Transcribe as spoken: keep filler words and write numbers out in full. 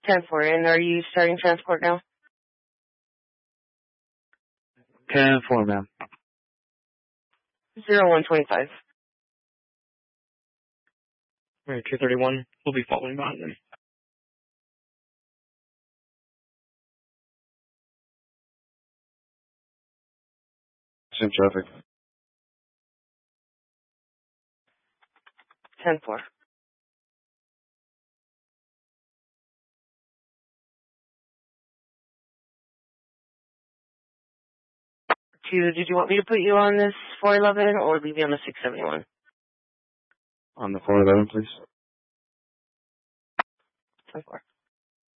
ten four, and are you starting transport now? ten four, ma'am. zero one twenty-five. Alright, two thirty-one. We'll be following behind them. Same traffic. ten four. Two, did you want me to put you on this four eleven or leave you on the six seventy-one? On the four eleven, please. ten four.